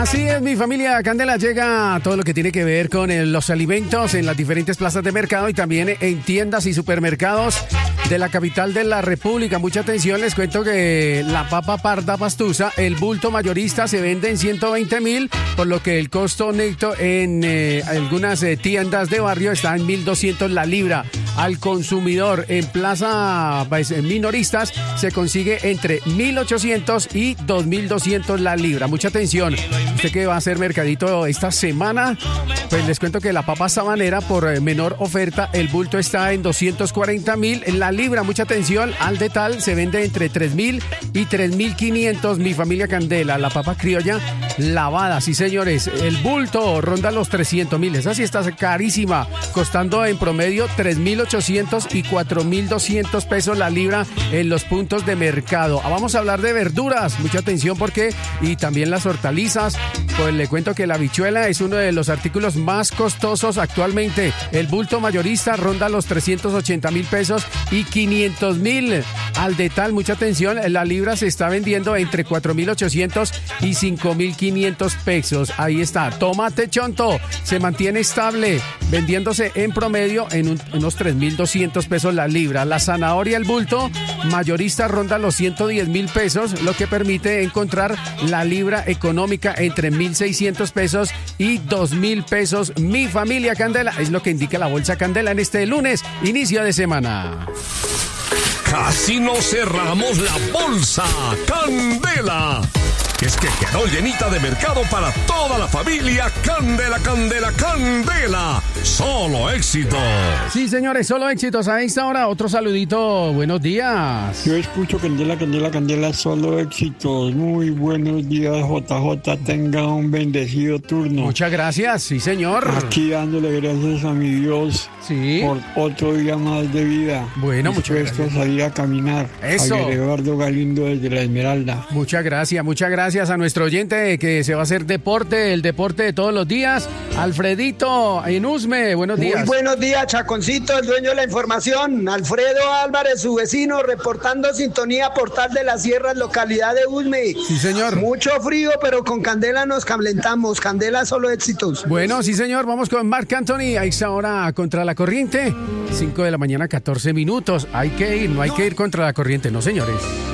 Así es, mi familia Candela, llega todo lo que tiene que ver con los alimentos en las diferentes plazas de mercado y también en tiendas y supermercados de la capital de la República. Mucha atención, les cuento que la papa parda pastusa, el bulto mayorista se vende en 120.000, por lo que el costo neto en algunas tiendas de barrio está en 1.200 la libra. Al consumidor en plaza minoristas se consigue entre 1.800 y 2.200 la libra. Mucha atención. Usted que va a hacer mercadito esta semana, pues les cuento que la papa sabanera por menor oferta, el bulto está en 240.000 en la libra. Mucha atención, al detal se vende entre 3.000 y 3.500. Mi familia Candela, la papa criolla lavada, sí señores, el bulto ronda los 300.000. Esa sí está carísima, costando en promedio 3.800 y 4.200 pesos la libra en los puntos de mercado. Vamos a hablar de verduras, mucha atención porque, y también las hortalizas. Pues le cuento que la habichuela es uno de los artículos más costosos actualmente. El bulto mayorista ronda los 380.000 pesos y 500.000. Al detal, mucha atención, la libra se está vendiendo entre 4.800 y 5.500 pesos. Ahí está. Tomate chonto se mantiene estable, vendiéndose en promedio en unos 3.200 pesos la libra. La zanahoria, el bulto mayorista ronda los 110.000 pesos, lo que permite encontrar la libra económica entre 1.600 pesos y 2.000 pesos. Mi familia Candela, es lo que indica la bolsa Candela en este lunes, inicio de semana. Casi no cerramos la bolsa Candela. Es que quedó llenita de mercado para toda la familia. Candela, Candela, Candela. Solo éxitos. Sí, señores, solo éxitos. A esta hora, otro saludito. Buenos días. Yo escucho Candela, Candela, Candela, solo éxitos. Muy buenos días, JJ. Tenga un bendecido turno. Muchas gracias, sí, señor. Aquí dándole gracias a mi Dios, sí, por otro día más de vida. Bueno, muchas gracias. Dispuesto a salir a caminar. Eso. Javier Eduardo Galindo desde La Esmeralda. Muchas gracias a nuestro oyente que se va a hacer deporte, el deporte de todos los días. Alfredito en Usme, buenos días. Muy buenos días, Chaconcito, el dueño de la información. Alfredo Álvarez, su vecino, reportando sintonía Portal de las Sierras, localidad de Usme. Sí, señor. Mucho frío, pero con Candela nos calentamos. Candela, solo éxitos. Bueno, sí, señor, vamos con Marc Anthony a esta hora contra la corriente. 5 de la mañana, 14 minutos. Hay que ir, no hay que ir contra la corriente, no, señores.